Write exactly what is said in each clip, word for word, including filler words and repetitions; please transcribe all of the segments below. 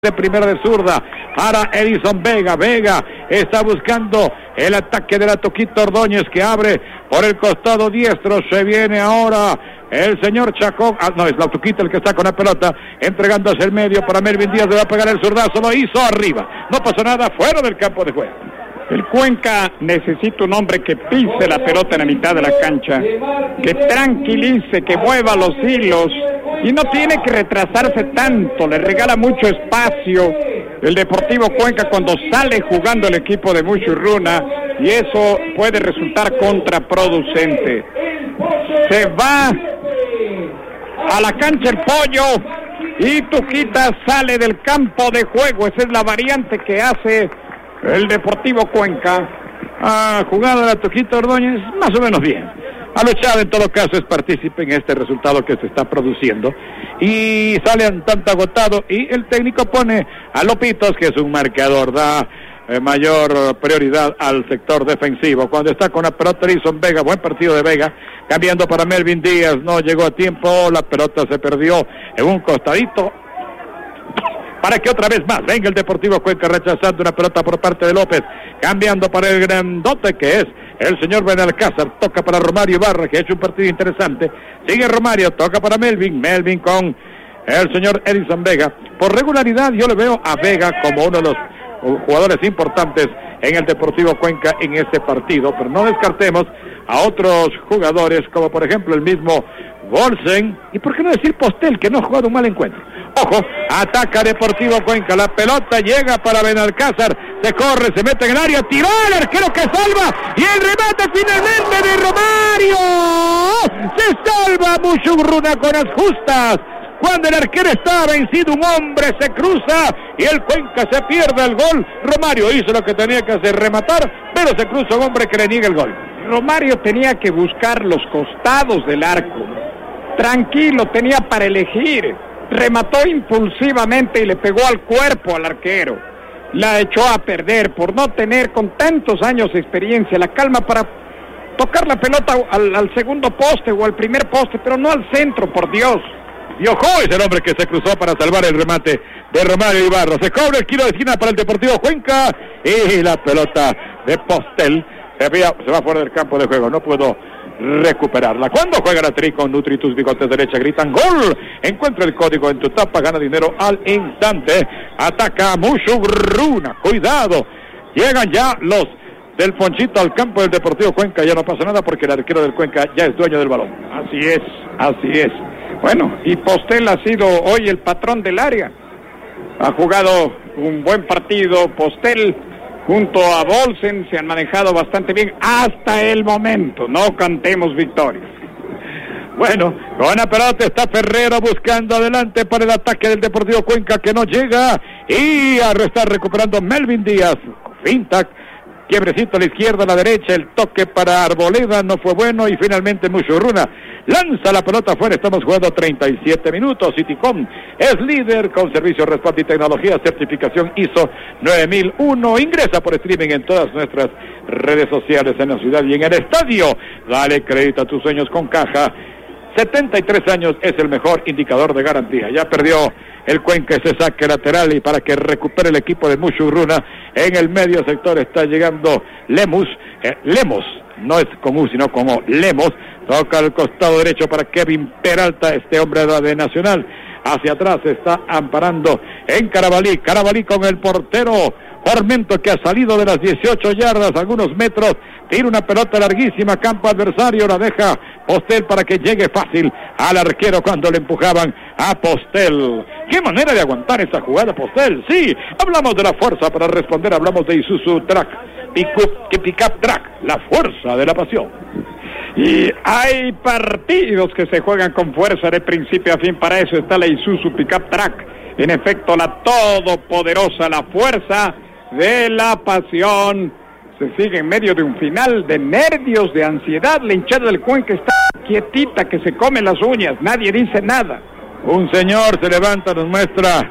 de primera de zurda para Edison Vega. Vega está buscando el ataque de la Toquito Ordóñez, que abre por el costado diestro. Se viene ahora el señor Chacón. Ah, no, es la Toquita el que está con la pelota, entregando hacia el medio para Melvin Díaz. Le va a pegar el zurdazo, lo hizo arriba. No pasó nada, fuera del campo de juego. El Cuenca necesita un hombre que pise la pelota en la mitad de la cancha, que tranquilice, que mueva los hilos, y no tiene que retrasarse tanto. Le regala mucho espacio el Deportivo Cuenca cuando sale jugando el equipo de Muchurruna, y eso puede resultar contraproducente. Se va a la cancha el Pollo y Tuquita sale del campo de juego. Esa es la variante que hace el Deportivo Cuenca. Ha jugado la Toquita Ordóñez más o menos bien. Ha luchado, en todo caso es partícipe en este resultado que se está produciendo. Y sale un tanto agotado, y el técnico pone a Lopitos, que es un marcador, da eh, mayor prioridad al sector defensivo. Cuando está con la pelota Edison Vega, buen partido de Vega, cambiando para Melvin Díaz, no llegó a tiempo, la pelota se perdió en un costadito, para que otra vez más venga el Deportivo Cuenca rechazando una pelota por parte de López, cambiando para el grandote que es el señor Benalcázar. Toca para Romario Ibarra, que ha hecho un partido interesante. Sigue Romario, toca para Melvin, Melvin con el señor Edison Vega. Por regularidad yo le veo a Vega como uno de los jugadores importantes en el Deportivo Cuenca en este partido, pero no descartemos a otros jugadores, como por ejemplo el mismo Bolsen, y por qué no decir Postel, que no ha jugado un mal encuentro. Ojo, ataca Deportivo Cuenca, la pelota llega para Benalcázar, se corre, se mete en el área, tiró al arquero que salva, y el remate finalmente de Romario. Se salva Muchurruna con las justas. Cuando el arquero está vencido, un hombre se cruza y el Cuenca se pierde el gol. Romario hizo lo que tenía que hacer, rematar, pero se cruza un hombre que le niega el gol. Romario tenía que buscar los costados del arco. Tranquilo, tenía para elegir. Remató impulsivamente y le pegó al cuerpo al arquero. La echó a perder por no tener, con tantos años de experiencia, la calma para tocar la pelota al, al segundo poste o al primer poste, pero no al centro, por Dios. Y ojo, es el hombre que se cruzó para salvar el remate de Romario Ibarra. Se cobra el kilo de esquina para el Deportivo Cuenca, y la pelota de Postel se, vía, se va fuera del campo de juego. No puedo recuperarla. Cuando juega la Tri con Nutri, tus bigotes derecha gritan gol. Encuentra el código en tu tapa, gana dinero al instante. Ataca Muchurruna, cuidado. Llegan ya los del Ponchito al campo del Deportivo Cuenca. Ya no pasa nada porque el arquero del Cuenca ya es dueño del balón. Así es, así es. Bueno, y Postel ha sido hoy el patrón del área. Ha jugado un buen partido Postel. Junto a Bolsen se han manejado bastante bien hasta el momento. No cantemos victorias. Bueno, con la pelota está Ferrero buscando adelante para el ataque del Deportivo Cuenca, que no llega, y a estar recuperando Melvin Díaz. Finta, quiebrecito a la izquierda, a la derecha, el toque para Arboleda no fue bueno, y finalmente Muchurruna lanza la pelota afuera. Estamos jugando treinta y siete minutos. Citicom es líder con servicio, respaldo y tecnología, certificación I S O nueve mil uno. Ingresa por streaming en todas nuestras redes sociales en la ciudad y en el estadio. Dale crédito a tus sueños con Caja. setenta y tres años es el mejor indicador de garantía. Ya perdió el Cuenca ese saque lateral, y para que recupere el equipo de Muchurruna en el medio sector está llegando Lemus, eh, Lemos, no es con U sino con O, Lemos, toca al costado derecho para Kevin Peralta, este hombre de Nacional, hacia atrás está amparando en Carabalí, Carabalí con el portero Formento, que ha salido de las dieciocho yardas, algunos metros, tira una pelota larguísima, campo adversario, la deja Postel para que llegue fácil al arquero cuando le empujaban a Postel. ¿Qué manera de aguantar esa jugada, Postel? Sí, hablamos de la fuerza para responder, hablamos de Isuzu Track, Pickup, Pickup Track, la fuerza de la pasión. Y hay partidos que se juegan con fuerza de principio a fin. Para eso está la Isuzu Pickup Track. En efecto, la todopoderosa, la fuerza de la pasión. Se sigue en medio de un final de nervios, de ansiedad. La hinchada del Cuenca está quietita, que se come las uñas, nadie dice nada. Un señor se levanta, nos muestra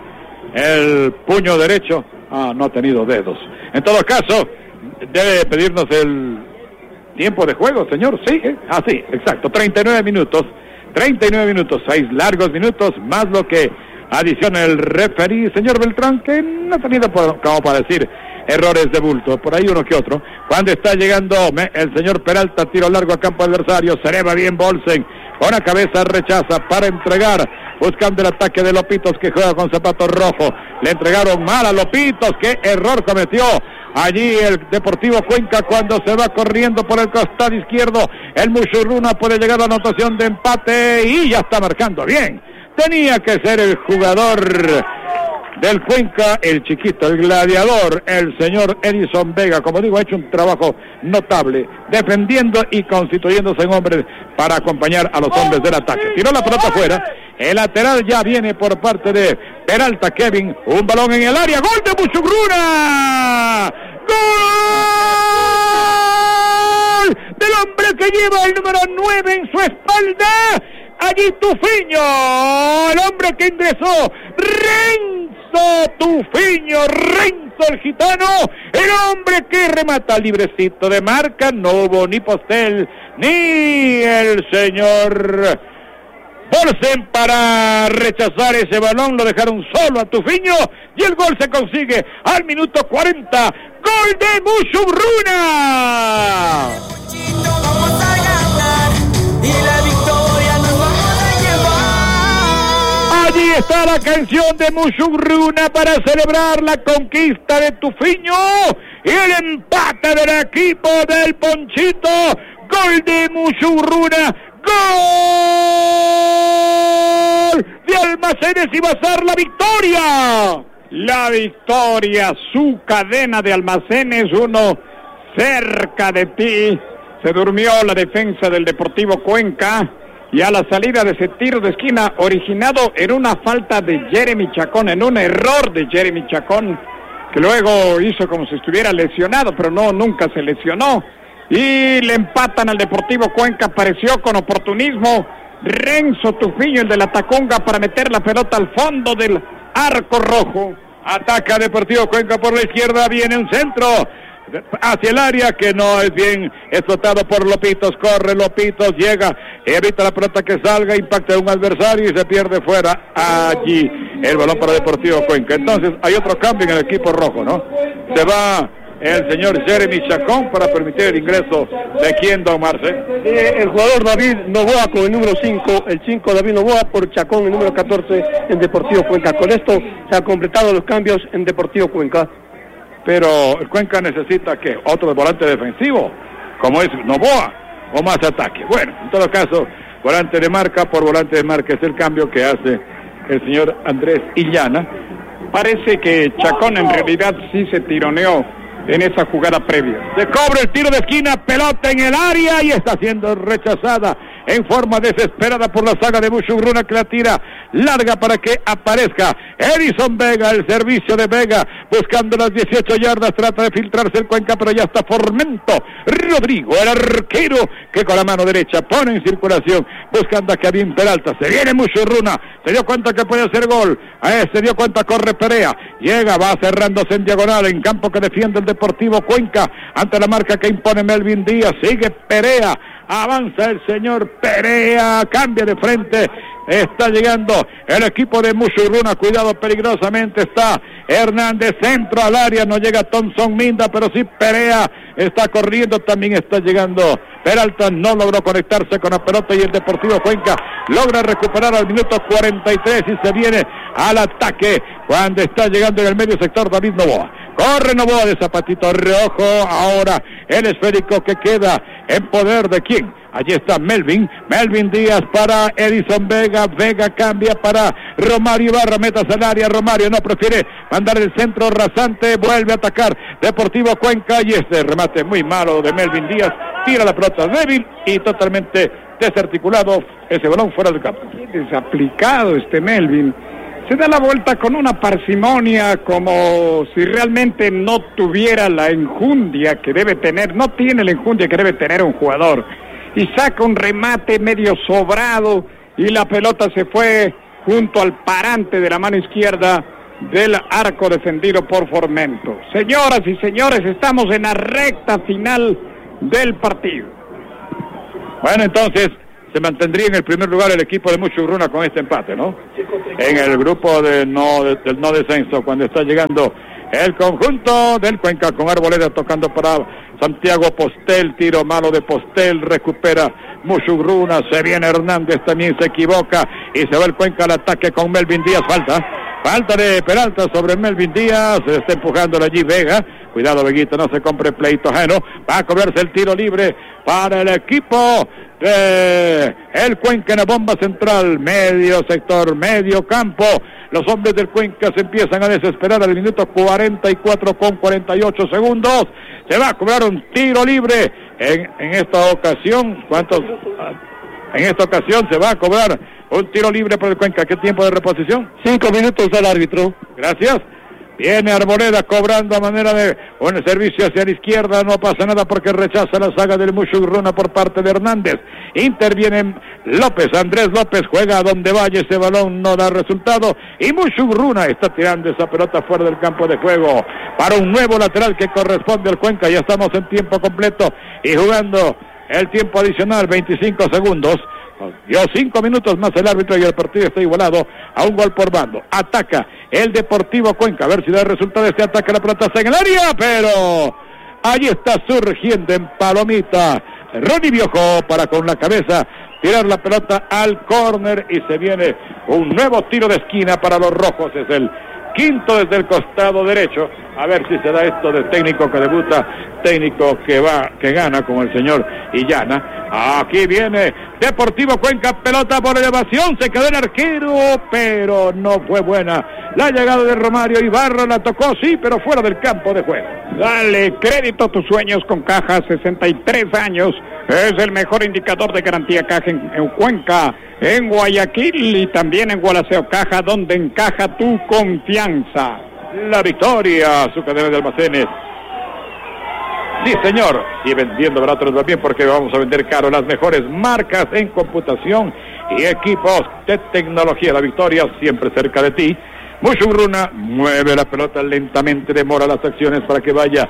el puño derecho. Ah, no ha tenido dedos. En todo caso, debe pedirnos el tiempo de juego, señor. Sí, ¿eh? Ah, sí, exacto, treinta y nueve minutos. treinta y nueve minutos, seis largos minutos, más lo que Adiciona el referí, señor Beltrán, que no ha tenido, como para decir, errores de bulto, por ahí uno que otro. Cuando está llegando el señor Peralta, tiro largo a campo adversario, se eleva bien Bolsen, con la cabeza rechaza para entregar, buscando el ataque de Lopitos, que juega con zapatos rojos. Le entregaron mal a Lopitos, qué error cometió allí el Deportivo Cuenca cuando se va corriendo por el costado izquierdo. El Mushurruna puede llegar a la anotación de empate y ya está marcando bien. Tenía que ser el jugador del Cuenca, el chiquito, el gladiador, el señor Edison Vega. Como digo, ha hecho un trabajo notable, defendiendo y constituyéndose en hombres para acompañar a los hombres del ataque. Tiró la pelota afuera, el lateral ya viene por parte de Peralta Kevin, un balón en el área, gol de Mushurruna, gol del hombre que lleva el número nueve en su espalda, allí Tufiño, el hombre que ingresó, Renzo Tufiño, Renzo el gitano, el hombre que remata librecito de marca, no hubo ni Postel, ni el señor Bolsen para rechazar ese balón, lo dejaron solo a Tufiño, y el gol se consigue al minuto cuarenta, gol de Mushurruna. Allí está la canción de Mushurruna para celebrar la conquista de Tufiño y el empate del equipo del Ponchito. Gol de Mushurruna, gol de Almacenes y Bazar, la victoria. La victoria, su cadena de almacenes, uno cerca de ti. Se durmió la defensa del Deportivo Cuenca. Y a la salida de ese tiro de esquina, originado en una falta de Jeremy Chacón, en un error de Jeremy Chacón, que luego hizo como si estuviera lesionado, pero no, nunca se lesionó. Y le empatan al Deportivo Cuenca, apareció con oportunismo Renzo Tufiño, el de la Tacunga, para meter la pelota al fondo del arco rojo. Ataca Deportivo Cuenca por la izquierda, viene un centro hacia el área que no es bien explotado por Lopitos, corre Lopitos, llega, evita la pelota que salga, impacta a un adversario y se pierde fuera. Allí el balón para Deportivo Cuenca. Entonces hay otro cambio en el equipo rojo, ¿no? Se va el señor Jeremy Chacón para permitir el ingreso de quien, don Marce. Eh, el jugador David Novoa con el número cinco, el cinco David Novoa por Chacón, el número catorce en Deportivo Cuenca. Con esto se han completado los cambios en Deportivo Cuenca. Pero el Cuenca necesita que otro volante defensivo, como es Novoa, o más ataque. Bueno, en todo caso, volante de marca por volante de marca es el cambio que hace el señor Andrés Illana. Parece que Chacón en realidad sí se tironeó en esa jugada previa. Se cobra el tiro de esquina, pelota en el área y está siendo rechazada en forma desesperada por la saga de Mushurruna, que la tira larga para que aparezca Edison Vega, el servicio de Vega, buscando las dieciocho yardas, trata de filtrarse el Cuenca, pero ya está Formento Rodrigo, el arquero, que con la mano derecha pone en circulación, buscando a Kevin Peralta. Se viene Mushurruna, se dio cuenta que puede hacer gol, a ese se dio cuenta, corre Perea, llega, va cerrándose en diagonal, en campo que defiende el Deportivo Cuenca, ante la marca que impone Melvin Díaz, sigue Perea, avanza el señor Perea, cambia de frente, está llegando el equipo de Mushurruna, cuidado, peligrosamente está Hernández, centro al área, no llega Thompson Minda, pero sí Perea está corriendo, también está llegando Peralta, no logró conectarse con la pelota y el Deportivo Cuenca logra recuperar al minuto cuarenta y tres y se viene al ataque cuando está llegando en el medio sector David Novoa. Corre Novoa de zapatito rojo, ahora el esférico que queda en poder de quién. Allí está Melvin, Melvin Díaz para Edison Vega, Vega cambia para Romario Ibarra, metas al área, Romario no prefiere mandar el centro rasante, vuelve a atacar Deportivo Cuenca y este remate muy malo de Melvin Díaz, tira la pelota débil y totalmente desarticulado, ese balón fuera del campo. Desaplicado este Melvin, se da la vuelta con una parsimonia como si realmente no tuviera la enjundia que debe tener, no tiene la enjundia que debe tener un jugador, y saca un remate medio sobrado y la pelota se fue junto al parante de la mano izquierda del arco defendido por Formento. Señoras y señores, estamos en la recta final del partido. Bueno, entonces se mantendría en el primer lugar el equipo de Muchugruna con este empate, ¿no? En el grupo de no, de, del no descenso, cuando está llegando el conjunto del Cuenca con Arboleda tocando para Santiago Postel, tiro malo de Postel, recupera Muchugruna, se viene Hernández, también se equivoca y se va el Cuenca al ataque con Melvin Díaz, falta, falta de Peralta sobre Melvin Díaz, se está empujando allí Vega, cuidado Veguita, no se compre pleito ajeno, va a cobrarse el tiro libre para el equipo de el Cuenca en la bomba central, medio sector, medio campo. Los hombres del Cuenca se empiezan a desesperar al minuto cuarenta y cuatro con cuarenta y ocho segundos. Se va a cobrar un tiro libre en, en esta ocasión. ¿Cuántos? En esta ocasión se va a cobrar un tiro libre por el Cuenca. ¿Qué tiempo de reposición? Cinco minutos al árbitro. Gracias. Viene Arboleda cobrando a manera de un servicio hacia la izquierda, no pasa nada porque rechaza la saga del Muchugruna por parte de Hernández. Interviene López, Andrés López juega a donde vaya, ese balón no da resultado y Muchugruna está tirando esa pelota fuera del campo de juego para un nuevo lateral que corresponde al Cuenca. Ya estamos en tiempo completo y jugando el tiempo adicional, veinticinco segundos. Dio cinco minutos más el árbitro y el partido está igualado a un gol por bando. Ataca el Deportivo Cuenca, a ver si da resultado este ataque. La pelota está en el área, pero allí está surgiendo en palomita Ronnie Biojo para con la cabeza tirar la pelota al córner y se viene un nuevo tiro de esquina para los rojos. Es el quinto desde el costado derecho. A ver si se da esto de técnico que debuta, técnico que va, que gana con el señor Illana. Aquí viene Deportivo Cuenca, pelota por elevación, se quedó el arquero, pero no fue buena. La llegada de Romario Ibarra la tocó, sí, pero fuera del campo de juego. Dale crédito a tus sueños con Caja, sesenta y tres años. Es el mejor indicador de garantía Caja en, en Cuenca, en Guayaquil y también en Gualaceo. Caja, donde encaja tu confianza. La victoria, su cadena de almacenes. Sí, señor, y vendiendo barato también porque vamos a vender caro las mejores marcas en computación y equipos de tecnología. La victoria siempre cerca de ti. Muchugruna mueve la pelota lentamente, demora las acciones para que vaya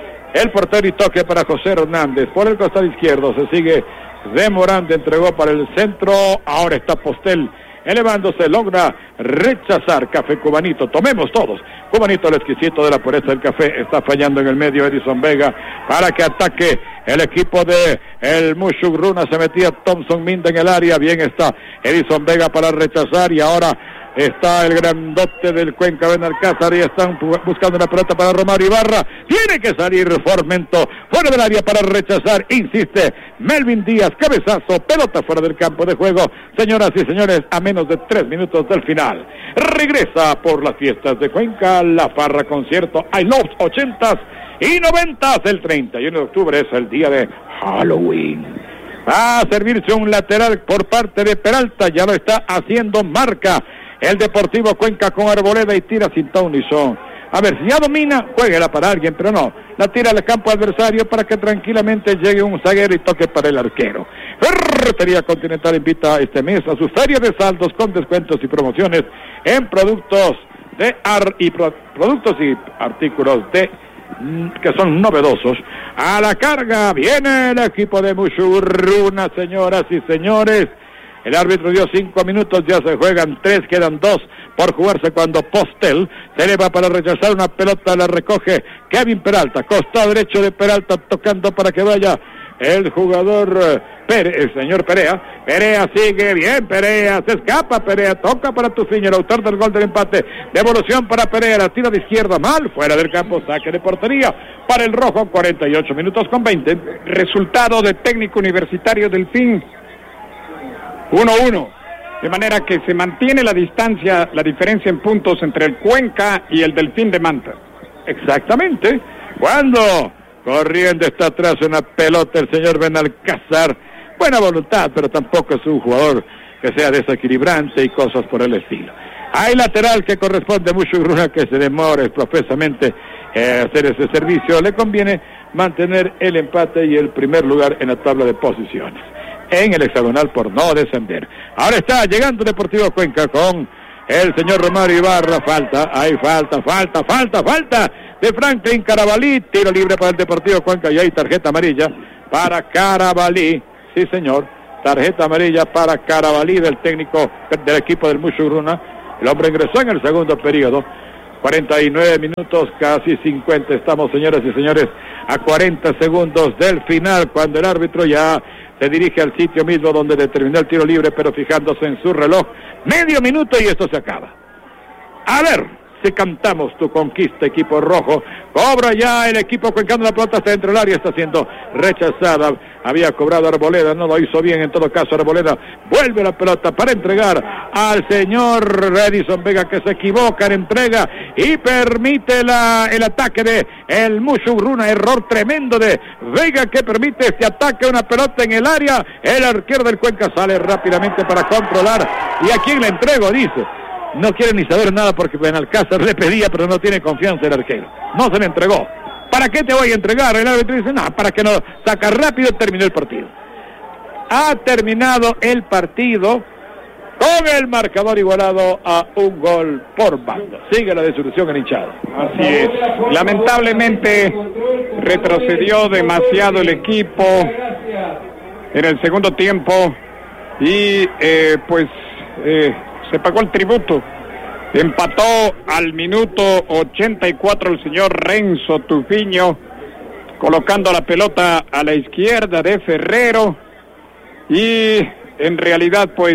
el portero y toque para José Hernández. Por el costado izquierdo se sigue demorando, entregó para el centro, ahora está Postel elevándose, logra rechazar Café Cubanito, tomemos todos, Cubanito el exquisito de la pureza del café, está fallando en el medio Edison Vega para que ataque el equipo de el Muchugruna, se metía Thompson Minda en el área, bien está Edison Vega para rechazar y ahora está el grandote del Cuenca Benalcázar y están buscando una pelota para Romario Ibarra, tiene que salir Formento fuera del área para rechazar, insiste Melvin Díaz, cabezazo, pelota fuera del campo de juego. Señoras y señores, a menos de tres minutos del final, regresa por las fiestas de Cuenca la Farra Concierto I Love ochentas y noventas. El treinta y uno de octubre es el día de Halloween. Va a servirse un lateral por parte de Peralta, ya lo está haciendo, marca el Deportivo Cuenca con Arboleda y tira sin ton ni son. A ver, si ya domina, juéguela para alguien, pero no, la tira al campo adversario para que tranquilamente llegue un zaguero y toque para el arquero. Ferretería Continental invita este mes a su feria de saldos con descuentos y promociones en productos de ar y pro productos y artículos de que son novedosos. A la carga viene el equipo de Muchugruna, señoras y señores. El árbitro dio cinco minutos, ya se juegan tres, quedan dos por jugarse cuando Postel se eleva para rechazar una pelota, la recoge Kevin Peralta, costado derecho de Peralta, tocando para que vaya el jugador uh, Pere, el señor Perea. Perea sigue bien, Perea, se escapa Perea, toca para Tufiño, el autor del gol del empate, devolución para Perea, la tira de izquierda mal, fuera del campo, saque de portería para el rojo, cuarenta y ocho minutos con veinte. Resultado de Técnico Universitario Delfín, uno uno, de manera que se mantiene la distancia, la diferencia en puntos entre el Cuenca y el Delfín de Manta. Exactamente, cuando corriendo está atrás una pelota el señor Benalcázar, buena voluntad, pero tampoco es un jugador que sea desequilibrante y cosas por el estilo. Hay lateral que corresponde a Muchugruna que se demore profesamente eh, hacer ese servicio, le conviene mantener el empate y el primer lugar en la tabla de posiciones en el hexagonal por no descender. Ahora está llegando Deportivo Cuenca con el señor Romario Ibarra, falta, hay falta, falta, falta, falta de Franklin Carabalí, tiro libre para el Deportivo Cuenca y hay tarjeta amarilla para Carabalí, sí señor, Tarjeta amarilla para Carabalí, del técnico del equipo del Musuruna. El hombre ingresó en el segundo periodo. cuarenta y nueve minutos, casi cincuenta. Estamos, señoras y señores, a cuarenta segundos del final, cuando el árbitro ya se dirige al sitio mismo donde determinó el tiro libre, pero fijándose en su reloj. Medio minuto y esto se acaba. A ver si cantamos tu conquista, equipo rojo. Cobra ya el equipo cuencando, la pelota hasta dentro del área, está siendo rechazada. Había cobrado Arboleda, no lo hizo bien, en todo caso Arboleda vuelve la pelota para entregar al señor Edison Vega, que se equivoca en entrega y permite la, el ataque de el Musuruna. Error tremendo de Vega, que permite este ataque, una pelota en el área. El arquero del Cuenca sale rápidamente para controlar. ¿Y a quién le entrego? Dice. No quiere ni saber nada porque Benalcázar le pedía, pero no tiene confianza el arquero. No se le entregó. ¿Para qué te voy a entregar? El árbitro dice, no, para que no saca rápido. Terminó el partido. Ha terminado el partido con el marcador igualado a un gol por bando. Sigue la disolución en hinchada. Así es. Lamentablemente retrocedió demasiado el equipo en el segundo tiempo y eh, pues... Eh, se pagó el tributo. Empató al minuto ochenta y cuatro el señor Renzo Tufiño, colocando la pelota a la izquierda de Ferrero. Y en realidad pues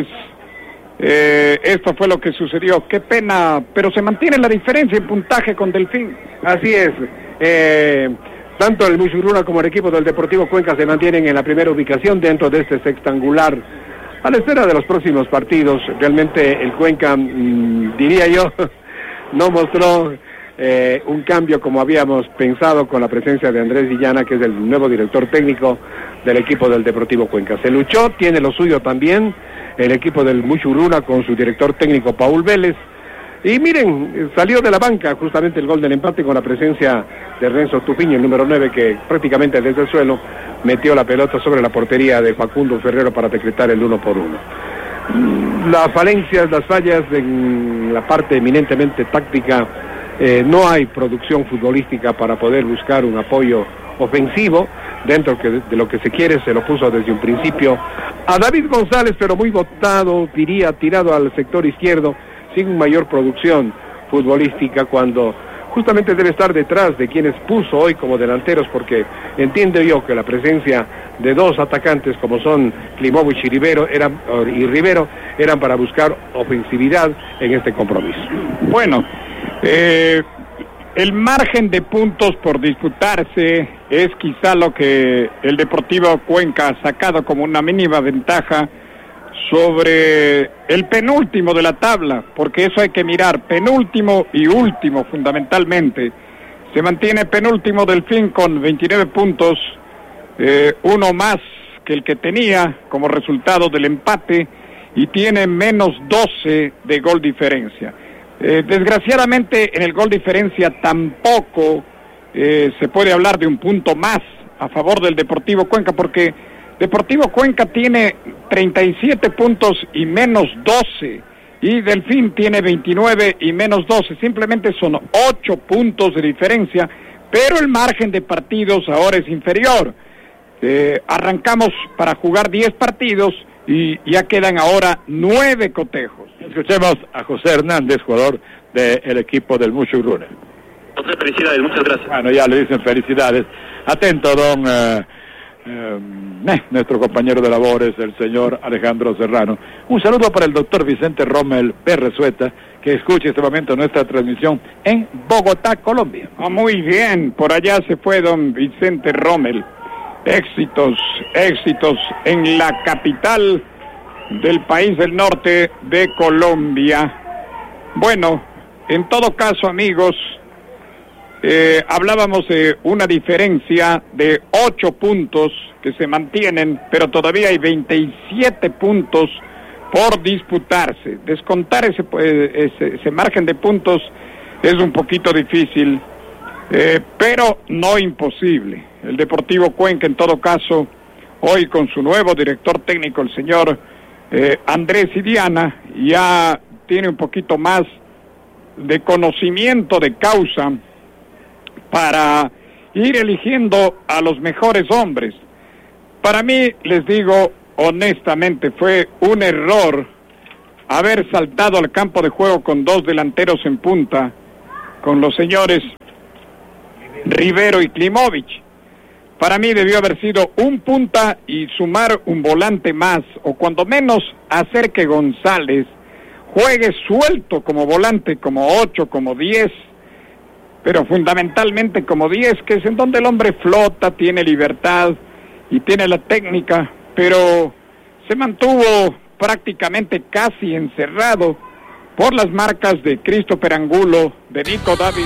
eh, esto fue lo que sucedió. Qué pena, pero se mantiene la diferencia en puntaje con Delfín. Así es. Eh, tanto el Musuruna como el equipo del Deportivo Cuenca se mantienen en la primera ubicación dentro de este sextangular. A la espera de los próximos partidos, realmente el Cuenca, mmm, diría yo, no mostró eh, un cambio como habíamos pensado con la presencia de Andrés Villana, que es el nuevo director técnico del equipo del Deportivo Cuenca. Se luchó, tiene lo suyo también, el equipo del Musuruna con su director técnico Paul Vélez. Y miren, salió de la banca justamente el gol del empate con la presencia de Renzo Tufiño, el número nueve, que prácticamente desde el suelo metió la pelota sobre la portería de Facundo Ferrero para decretar el uno por uno. Las falencias, las fallas en la parte eminentemente táctica, eh, no hay producción futbolística para poder buscar un apoyo ofensivo dentro de lo que se quiere. Se lo puso desde un principio a David González, pero muy botado, diría, tirado al sector izquierdo, sin mayor producción futbolística, cuando justamente debe estar detrás de quienes puso hoy como delanteros, porque entiendo yo que la presencia de dos atacantes como son Klimovich y Rivero eran, y Rivero eran para buscar ofensividad en este compromiso. Bueno, eh, el margen de puntos por disputarse es quizá lo que el Deportivo Cuenca ha sacado como una mínima ventaja sobre el penúltimo de la tabla, porque eso hay que mirar, penúltimo y último fundamentalmente. Se mantiene penúltimo Delfín con veintinueve puntos, eh, uno más que el que tenía como resultado del empate, y tiene menos doce de gol diferencia. Eh, desgraciadamente en el gol diferencia tampoco eh, se puede hablar de un punto más a favor del Deportivo Cuenca, porque Deportivo Cuenca tiene treinta y siete puntos y menos doce, y Delfín tiene veintinueve y menos doce, simplemente son ocho puntos de diferencia, pero el margen de partidos ahora es inferior. Eh, arrancamos para jugar diez partidos y ya quedan ahora nueve cotejos. Escuchemos a José Hernández, jugador del equipo del Musuruna. José, felicidades, muchas gracias. Bueno, ya le dicen felicidades. Atento, don... Uh... Eh, eh, nuestro compañero de labores, el señor Alejandro Serrano. Un saludo para el doctor Vicente Rommel Perrezueta, que escucha este momento nuestra transmisión en Bogotá, Colombia. Oh, muy bien, por allá se fue don Vicente Rommel. Éxitos, éxitos en la capital del país del norte de Colombia. Bueno, en todo caso, amigos, Eh, hablábamos de una diferencia de ocho puntos que se mantienen, pero todavía hay veintisiete puntos por disputarse. Descontar ese, ese, ese margen de puntos es un poquito difícil, eh, pero no imposible. El Deportivo Cuenca, en todo caso, hoy con su nuevo director técnico, el señor eh, Andrés Idiana, ya tiene un poquito más de conocimiento de causa para ir eligiendo a los mejores hombres. Para mí, les digo, honestamente fue un error haber saltado al campo de juego con dos delanteros en punta, con los señores Rivero y Klimovic. Para mí debió haber sido un punta y sumar un volante más, o cuando menos hacer que González juegue suelto como volante, como ocho, como diez, pero fundamentalmente como diez, que es en donde el hombre flota, tiene libertad y tiene la técnica, pero se mantuvo prácticamente casi encerrado por las marcas de Christopher Angulo, de Nico Dávila.